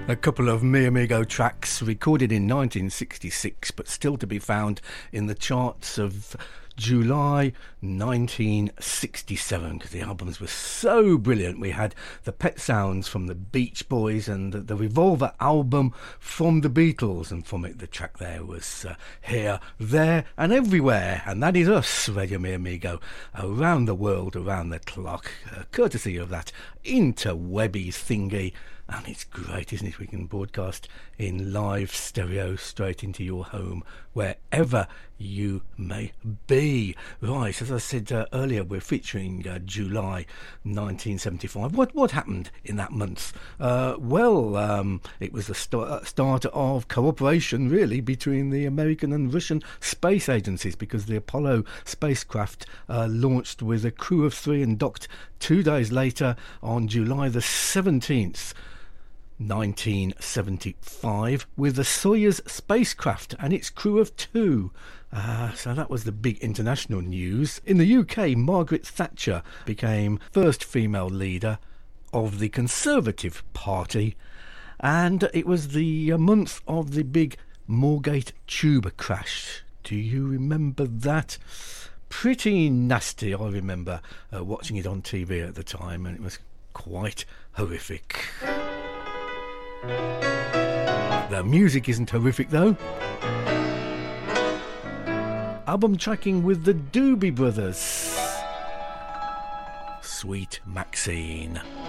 A couple of Mi Amigo tracks recorded in 1966 but still to be found in the charts of July 1967 because the albums were so brilliant. We had the Pet Sounds from the Beach Boys and the Revolver album from the Beatles, and from it the track there was Here, There and Everywhere, and that is us, Radio Mi Amigo, around the world, around the clock, courtesy of that interwebby thingy. And it's great, isn't it? We can broadcast in live stereo straight into your home, wherever you may be. Right, as I said earlier, we're featuring July 1975. What happened in that month? It was the start of cooperation, really, between the American and Russian space agencies, because the Apollo spacecraft launched with a crew of 3 and docked 2 days later on July the 17th. 1975 with the Soyuz spacecraft and its crew of 2. So that was the big international news. In the UK, Margaret Thatcher became first female leader of the Conservative Party, and it was the month of the big Moorgate tube crash. Do you remember that? Pretty nasty. I remember watching it on TV at the time, and it was quite horrific. The music isn't horrific though. Album tracking with the Doobie Brothers. Sweet Maxine.